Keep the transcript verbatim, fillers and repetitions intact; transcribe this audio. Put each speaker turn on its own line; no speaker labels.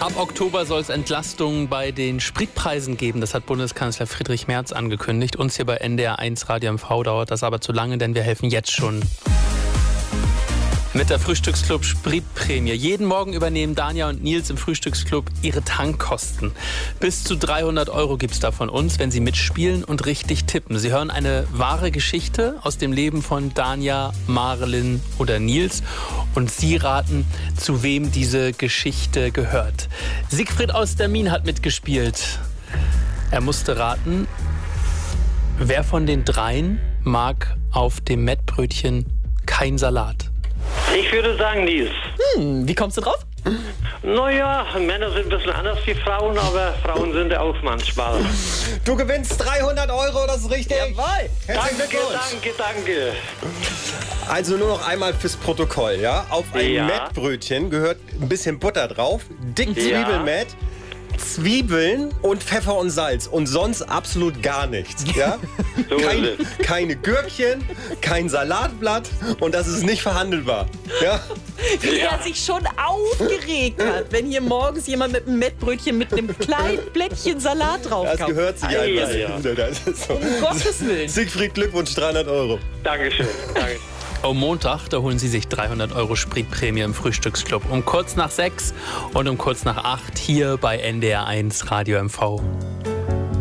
Ab Oktober soll es Entlastungen bei den Spritpreisen geben. Das hat Bundeskanzler Friedrich Merz angekündigt. Uns hier bei N D R eins Radio M V dauert das aber zu lange, denn wir helfen jetzt schon. Mit der Frühstücksclub Spritprämie. Jeden Morgen übernehmen Danja und Nils im Frühstücksclub ihre Tankkosten. Bis zu dreihundert Euro gibt es da von uns, wenn Sie mitspielen und richtig tippen. Sie hören eine wahre Geschichte aus dem Leben von Danja, Marilyn oder Nils. Und Sie raten, zu wem diese Geschichte gehört. Siegfried aus Dermin hat mitgespielt. Er musste raten, wer von den dreien mag auf dem Mettbrötchen kein Salat?
Ich würde sagen Nils.
Hm, wie kommst du drauf?
Naja, Männer sind ein bisschen anders wie Frauen, aber Frauen sind ja auch manchmal.
Du gewinnst dreihundert Euro, das ist richtig.
Jawohl.
Herzlichen
Danke,
Glückwunsch.
danke, danke.
Also nur noch einmal fürs Protokoll, ja? Auf ein
Ja.
Mettbrötchen gehört ein bisschen Butter drauf, dick
Ja.
Zwiebelmett, Zwiebeln und Pfeffer und Salz und sonst absolut gar nichts, ja?
So
Kein,
ist es.
keine Gürkchen, kein Salatblatt und das ist nicht verhandelbar, ja?
Wie
Ja.
er sich schon aufgeregt hat, wenn hier morgens jemand mit einem Mettbrötchen mit einem kleinen Blättchen Salat drauf
Das
kommt.
gehört sich
Ja,
einfach.
ja.
Das ist so.
Um Gottes Willen.
Siegfried, Glückwunsch, dreihundert Euro.
Dankeschön, danke.
Am Montag, da holen Sie sich dreihundert Euro Spritprämie im Frühstücksclub. Um kurz nach sechs und um kurz nach acht hier bei N D R eins Radio M V.